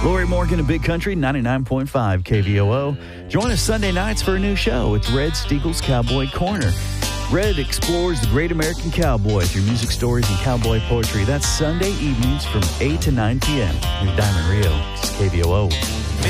Lori Morgan of Big Country, 99.5 KVOO. Join us Sunday nights for a new show. It's Red Steagle's Cowboy Corner. Red explores the great American cowboy through music stories and cowboy poetry. That's Sunday evenings from 8 to 9 p.m. Here's Diamond Rio. It's KVOO.